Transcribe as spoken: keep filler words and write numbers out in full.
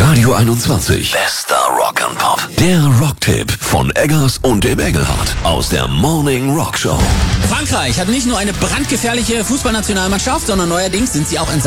Radio einundzwanzig. Bester Rock'n'Pop. Der Rocktipp von Eggers und dem Engelhardt aus der Morning Rock Show. Frankreich hat nicht nur eine brandgefährliche Fußballnationalmannschaft, sondern neuerdings sind sie auch in